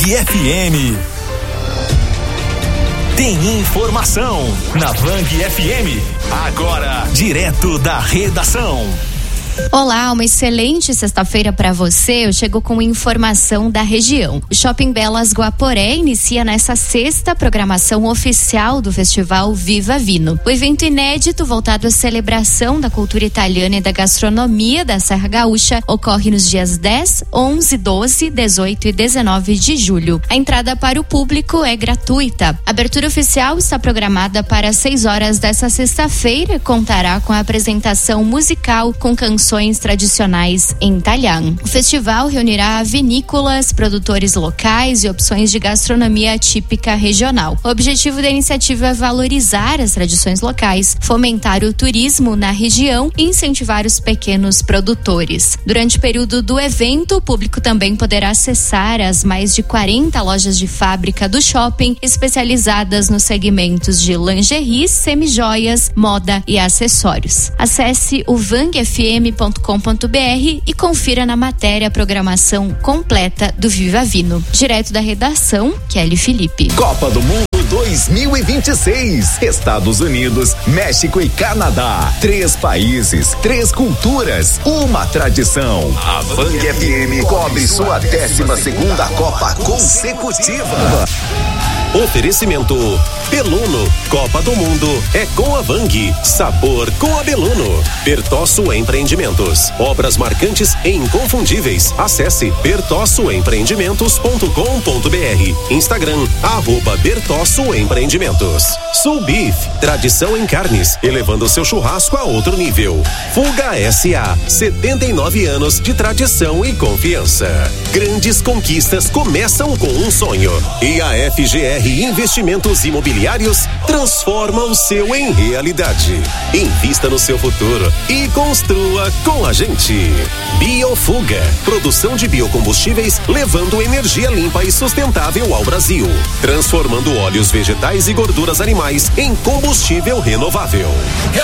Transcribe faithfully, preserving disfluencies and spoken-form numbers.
Vang F M. Tem informação na Vang F M. Agora, direto da redação. Olá, uma excelente sexta-feira para você. Eu chego com informação da região. O Shopping Belas Guaporé inicia nesta sexta a programação oficial do Festival Viva Vino. O evento inédito voltado à celebração da cultura italiana e da gastronomia da Serra Gaúcha ocorre nos dias dez, onze, doze, dezoito e dezenove de julho. A entrada para o público é gratuita. A abertura oficial está programada para as seis horas desta sexta-feira e contará com a apresentação musical com canções tradicionais em italiano. O festival reunirá vinícolas, produtores locais e opções de gastronomia típica regional. O objetivo da iniciativa é valorizar as tradições locais, fomentar o turismo na região e incentivar os pequenos produtores. Durante o período do evento, o público também poderá acessar as mais de quarenta lojas de fábrica do shopping, especializadas nos segmentos de lingerie, semijoias, moda e acessórios. Acesse o vang f m ponto com ponto b r e confira na matéria a programação completa do Viva Vino. Direto da redação, Kelly Felipe. Copa do Mundo dois mil e vinte e seis. Estados Unidos, México e Canadá. Três países, três culturas, uma tradição. A Vang F M cobre sua décima segunda Copa consecutiva. Oferecimento Beluno, Copa do Mundo é com a Vang, sabor com a Beluno. Bertosso Empreendimentos, obras marcantes e inconfundíveis. Acesse bertosso empreendimentos ponto com ponto b r. Instagram, arroba Bertosso Empreendimentos. Sul Beef, tradição em carnes, elevando seu churrasco a outro nível. Fuga S A, setenta e nove anos de tradição e confiança. Grandes conquistas começam com um sonho. E a F G R Investimentos Imobiliários transforma o seu em realidade. Invista no seu futuro e construa com a gente. Biofuga, produção de biocombustíveis levando energia limpa e sustentável ao Brasil, transformando óleos vegetais e gorduras animais em combustível renovável.